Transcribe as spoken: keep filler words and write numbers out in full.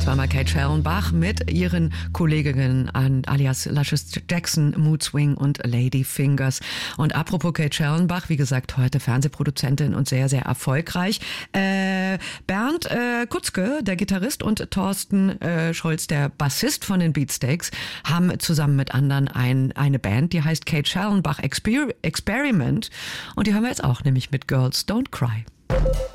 Das war mal Kate Schellenbach mit ihren Kolleginnen an, alias Luscious Jackson, Mood Swing und Lady Fingers. Und apropos Kate Schellenbach, wie gesagt, heute Fernsehproduzentin und sehr, sehr erfolgreich. Äh, Bernd äh, Kutzke, der Gitarrist, und Thorsten äh, Scholz, der Bassist von den Beatsteaks, haben zusammen mit anderen ein, eine Band, die heißt Kate Schellenbach Exper- Experiment. Und die hören wir jetzt auch, nämlich mit Girls Don't Cry.